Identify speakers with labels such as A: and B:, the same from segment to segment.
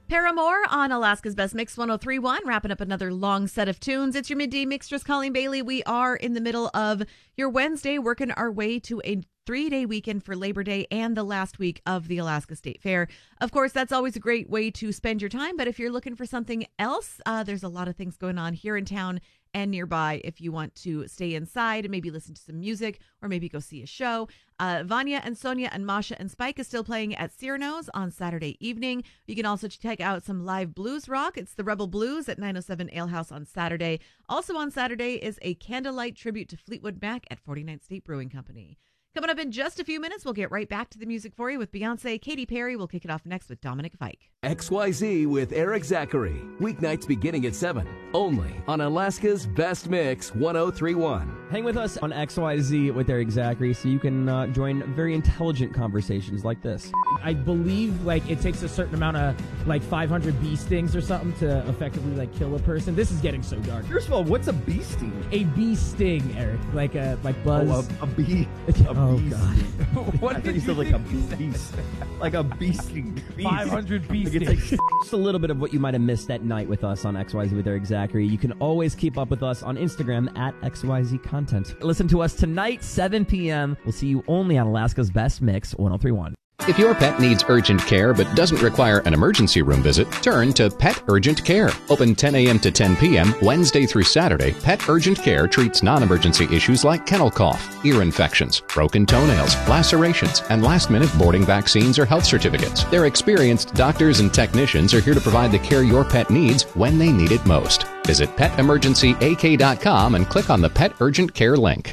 A: Paramore on Alaska's Best Mix 103.1, wrapping up another long set of tunes. It's your midday mixtress, Colleen Bailey. We are in the middle of your Wednesday, working our way to a 3-day weekend for Labor Day and the last week of the Alaska State Fair. Of course, that's always a great way to spend your time, but if you're looking for something else, there's a lot of things going on here in town and nearby if you want to stay inside and maybe listen to some music or maybe go see a show. Vanya and Sonia and Masha and Spike is still playing at Cyrano's on Saturday evening. You can also check out some live blues rock. It's the Rebel Blues at 907 Ale House on Saturday. Also on Saturday is a candlelight tribute to Fleetwood Mac at 49th State Brewing Company. Coming up in just a few minutes, we'll get right back to the music for you with Beyonce. Katy Perry will kick it off next with Dominic Fike.
B: XYZ with Eric Zachary. Weeknights beginning at 7. Only on Alaska's Best Mix 103.1.
C: Hang with us on XYZ with Eric Zachary so you can join very intelligent conversations like this.
D: I believe it takes a certain amount of 500 bee stings or something to effectively kill a person. This is getting so dark.
E: First of all, what's a bee sting?
D: A bee sting, Eric, like buzz.
E: A bee.
D: Oh God!
E: What did you say? Like a beast? Like a bee sting?
D: 500 bee stings.
C: Just a little bit of what you might have missed at night with us on XYZ with Eric Zachary. You can always keep up with us on Instagram at XYZ Content. Listen to us tonight, 7 p.m. We'll see you only on Alaska's Best Mix 103.1.
F: If your pet needs urgent care but doesn't require an emergency room visit, turn to Pet Urgent Care. Open 10 a.m. to 10 p.m. Wednesday through Saturday, Pet Urgent Care treats non-emergency issues like kennel cough, ear infections, broken toenails, lacerations, and last-minute boarding vaccines or health certificates. Their experienced doctors and technicians are here to provide the care your pet needs when they need it most. Visit PetEmergencyAK.com and click on the Pet Urgent Care link.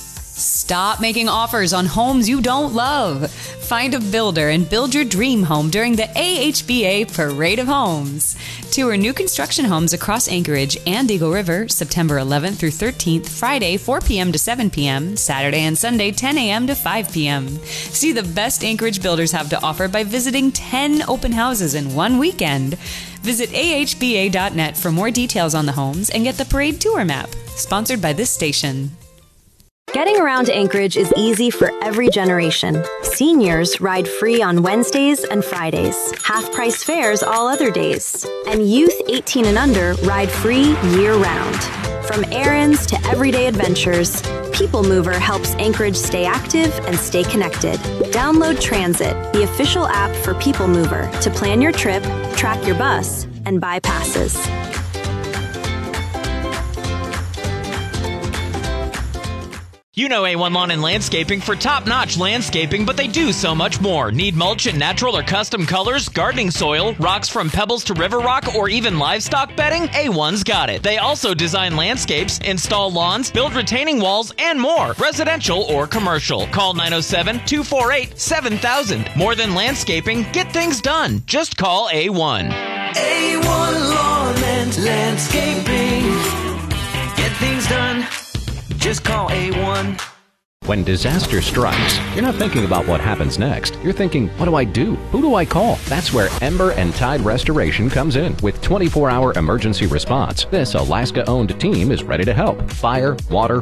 G: Stop making offers on homes you don't love. Find a builder and build your dream home during the AHBA Parade of Homes. Tour new construction homes across Anchorage and Eagle River, September 11th through 13th, Friday 4 p.m. to 7 p.m., Saturday and Sunday 10 a.m. to 5 p.m. See the best Anchorage builders have to offer by visiting 10 open houses in one weekend. Visit ahba.net for more details on the homes and get the parade tour map. Sponsored by this station.
H: Getting around Anchorage is easy for every generation. Seniors ride free on Wednesdays and Fridays, half-price fares all other days. And youth 18 and under ride free year-round. From errands to everyday adventures, People Mover helps Anchorage stay active and stay connected. Download Transit, the official app for People Mover, to plan your trip, track your bus, and buy passes.
I: You know A1 Lawn and Landscaping for top-notch landscaping, but they do so much more. Need mulch in natural or custom colors, gardening soil, rocks from pebbles to river rock, or even livestock bedding? A1's got it. They also design landscapes, install lawns, build retaining walls, and more, residential or commercial. Call 907-248-7000. More than landscaping, get things done. Just call A1.
J: A1 Lawn and Landscaping. Get things done. Just call A1.
F: When disaster strikes, you're not thinking about what happens next. You're thinking, what do I do? Who do I call? That's where Ember and Tide Restoration comes in. With 24-hour emergency response, this Alaska-owned team is ready to help. Fire, water,